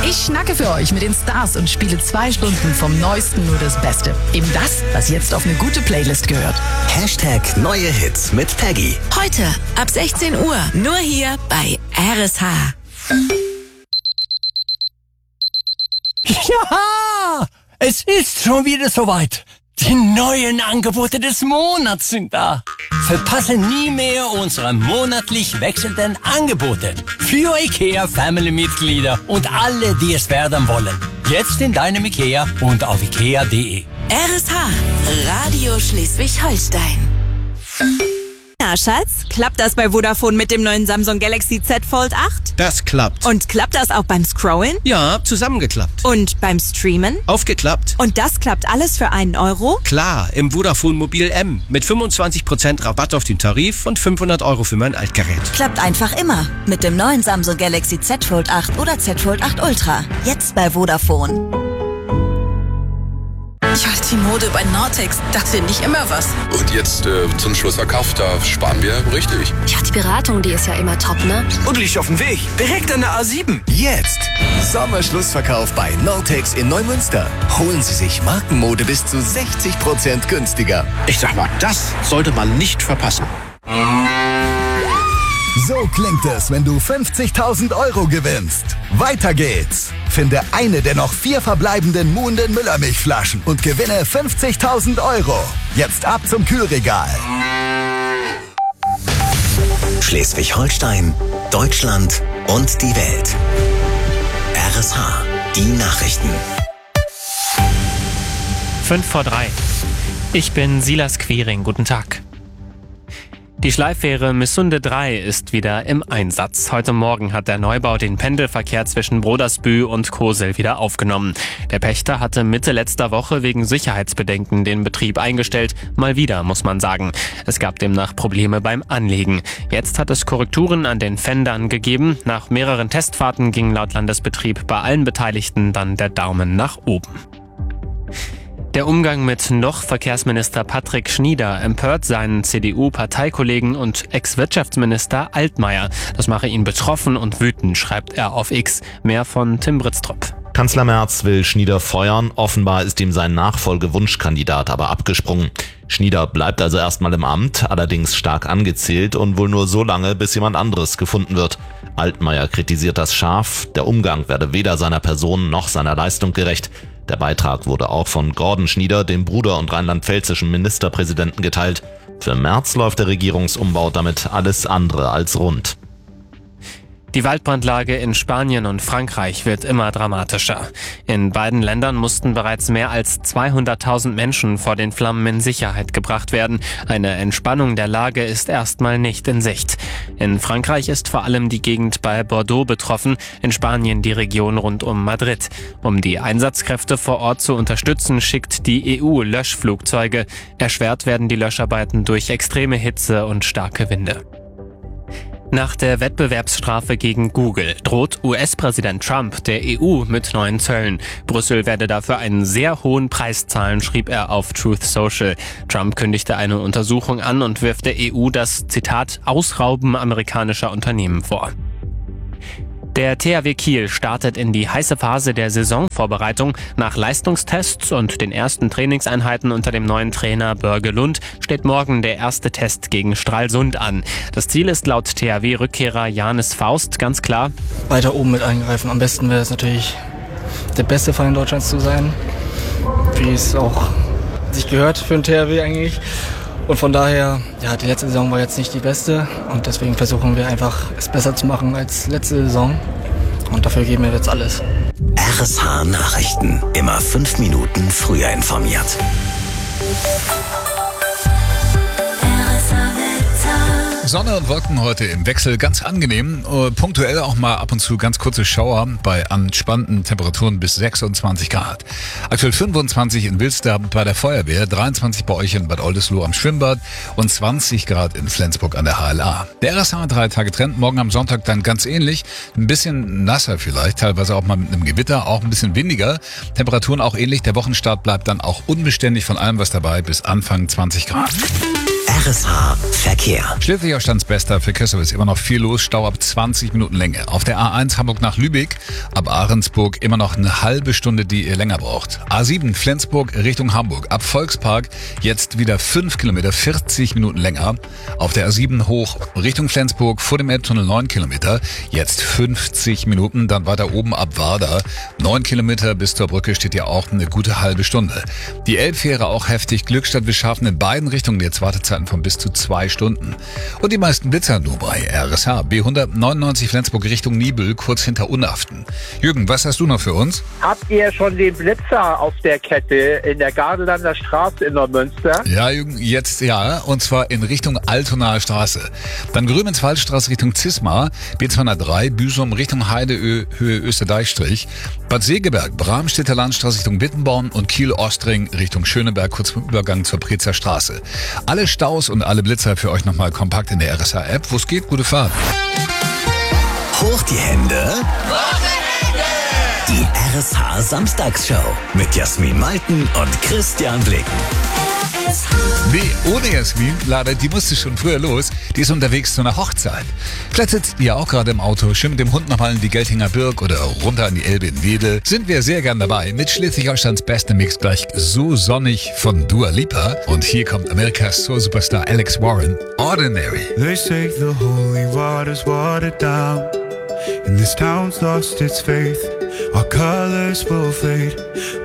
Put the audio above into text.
Ich schnacke für euch mit den Stars und spiele 2 Stunden vom Neuesten nur das Beste. Eben das, was jetzt auf eine gute Playlist gehört. Hashtag neue Hits mit Peggy. Heute ab 16 Uhr. Nur hier bei RSH. Ja, es ist schon wieder soweit. Die neuen Angebote des Monats sind da. Verpasse nie mehr unsere monatlich wechselnden Angebote. Für IKEA Family-Mitglieder und alle, die es werden wollen. Jetzt in deinem IKEA und auf ikea.de. RSH, Radio Schleswig-Holstein. Na, Schatz, klappt das bei Vodafone mit dem neuen Samsung Galaxy Z Fold 8? Das klappt. Und klappt das auch beim Scrollen? Ja, zusammengeklappt. Und beim Streamen? Aufgeklappt. Und das klappt alles für €1? Klar, im Vodafone Mobil M. Mit 25% Rabatt auf den Tarif und 500 € für mein Altgerät. Klappt einfach immer. Mit dem neuen Samsung Galaxy Z Fold 8 oder Z Fold 8 Ultra. Jetzt bei Vodafone. Ja, die Mode bei Nortex, das finde ich immer was. Und jetzt zum Schlussverkauf, da sparen wir richtig. Ja, die Beratung, die ist ja immer top, ne? Und liegt auf dem Weg. Direkt an der A7. Jetzt. Sommerschlussverkauf bei Nortex in Neumünster. Holen Sie sich Markenmode bis zu 60% günstiger. Ich sag mal, das sollte man nicht verpassen. So klingt es, wenn du 50.000 € gewinnst. Weiter geht's. Finde eine der noch 4 verbleibenden Muhnden Müllermilchflaschen und gewinne 50.000 €. Jetzt ab zum Kühlregal. Schleswig-Holstein, Deutschland und die Welt. RSH, die Nachrichten. 5:03. Ich bin Silas Quiring. Guten Tag. Die Schleiffähre Missunde 3 ist wieder im Einsatz. Heute Morgen hat der Neubau den Pendelverkehr zwischen Brodersbü und Kosel wieder aufgenommen. Der Pächter hatte Mitte letzter Woche wegen Sicherheitsbedenken den Betrieb eingestellt. Mal wieder, muss man sagen. Es gab demnach Probleme beim Anlegen. Jetzt hat es Korrekturen an den Fendern gegeben. Nach mehreren Testfahrten ging laut Landesbetrieb bei allen Beteiligten dann der Daumen nach oben. Der Umgang mit noch Verkehrsminister Patrick Schnieder empört seinen CDU-Parteikollegen und Ex-Wirtschaftsminister Altmaier. Das mache ihn betroffen und wütend, schreibt er auf X. Mehr von Tim Britztrup. Kanzler Merz will Schnieder feuern. Offenbar ist ihm sein Nachfolgewunschkandidat aber abgesprungen. Schnieder bleibt also erstmal im Amt, allerdings stark angezählt und wohl nur so lange, bis jemand anderes gefunden wird. Altmaier kritisiert das scharf. Der Umgang werde weder seiner Person noch seiner Leistung gerecht. Der Beitrag wurde auch von Gordon Schnieder, dem Bruder und rheinland-pfälzischen Ministerpräsidenten, geteilt. Für Merz läuft der Regierungsumbau damit alles andere als rund. Die Waldbrandlage in Spanien und Frankreich wird immer dramatischer. In beiden Ländern mussten bereits mehr als 200.000 Menschen vor den Flammen in Sicherheit gebracht werden. Eine Entspannung der Lage ist erstmal nicht in Sicht. In Frankreich ist vor allem die Gegend bei Bordeaux betroffen, in Spanien die Region rund um Madrid. Um die Einsatzkräfte vor Ort zu unterstützen, schickt die EU Löschflugzeuge. Erschwert werden die Löscharbeiten durch extreme Hitze und starke Winde. Nach der Wettbewerbsstrafe gegen Google droht US-Präsident Trump der EU mit neuen Zöllen. Brüssel werde dafür einen sehr hohen Preis zahlen, schrieb er auf Truth Social. Trump kündigte eine Untersuchung an und wirft der EU das, Zitat, Ausrauben amerikanischer Unternehmen vor. Der THW Kiel startet in die heiße Phase der Saisonvorbereitung. Nach Leistungstests und den ersten Trainingseinheiten unter dem neuen Trainer Börge Lund steht morgen der erste Test gegen Stralsund an. Das Ziel ist laut THW-Rückkehrer Janis Faust ganz klar: weiter oben mit eingreifen. Am besten wäre es natürlich, der beste Verein Deutschlands zu sein, wie es auch sich gehört für den THW eigentlich. Und von daher, ja, die letzte Saison war jetzt nicht die beste und deswegen versuchen wir einfach, es besser zu machen als letzte Saison. Und dafür geben wir jetzt alles. RSH Nachrichten. Immer 5 Minuten früher informiert. Sonne und Wolken heute im Wechsel, ganz angenehm. Punktuell auch mal ab und zu ganz kurze Schauer bei entspannten Temperaturen bis 26 Grad. Aktuell 25 in Wilster bei der Feuerwehr, 23 bei euch in Bad Oldesloe am Schwimmbad und 20 Grad in Flensburg an der HLA. Der RSH 3 Tage Trend, morgen am Sonntag dann ganz ähnlich. Ein bisschen nasser vielleicht, teilweise auch mal mit einem Gewitter, auch ein bisschen windiger. Temperaturen auch ähnlich, der Wochenstart bleibt dann auch unbeständig von allem was dabei bis Anfang 20 Grad. RSH Verkehr. Schleswig-Holsteins Verkehrsservice immer noch viel los, Stau ab 20 Minuten Länge. Auf der A1 Hamburg nach Lübeck, ab Ahrensburg immer noch eine halbe Stunde, die ihr länger braucht. A7 Flensburg Richtung Hamburg, ab Volkspark jetzt wieder 5 Kilometer, 40 Minuten länger. Auf der A7 hoch Richtung Flensburg vor dem Elbtunnel 9 Kilometer, jetzt 50 Minuten. Dann weiter oben ab Warda, 9 Kilometer bis zur Brücke steht ja auch eine gute halbe Stunde. Die Elbfähre auch heftig, Glückstadt bis Schafen in beiden Richtungen jetzt Wartezeiten von bis zu 2 Stunden. Und die meisten Blitzer nur bei RSH. B199 Flensburg Richtung Nibel, kurz hinter Unaften. Jürgen, was hast du noch für uns? Habt ihr schon den Blitzer auf der Kette in der Gardelander Straße in Neumünster? Ja, Jürgen, jetzt ja. Und zwar in Richtung Altonaer Straße. Dann Gröbens-Waldstraße Richtung Zismar, B203 Büsum Richtung Heideöhe Österdeichstrich, Bad Segeberg, Bramstädter Landstraße Richtung Wittenborn und Kiel-Ostring Richtung Schöneberg, kurz vom Übergang zur Prezer Straße. Alle Staus und alle Blitzer für euch nochmal kompakt in der RSH-App. Wo es geht, gute Fahrt. Hoch die Hände. Die RSH Samstagsshow mit Jasmin Malten und Christian Blicken. Nee, ohne Jasmin, leider, die musste schon früher los. Die ist unterwegs zu einer Hochzeit. Vielleicht sitzt ihr auch gerade im Auto, schön mit dem Hund nochmal in die Geltinger Birk oder runter an die Elbe in Wedel. Sind wir sehr gern dabei mit Schleswig-Holsteins bestem Mix gleich So sonnig von Dua Lipa. Und hier kommt Amerikas Soul-Superstar Alex Warren, Ordinary. They say the holy water's watered down, and this town's lost its faith. Our colors will fade,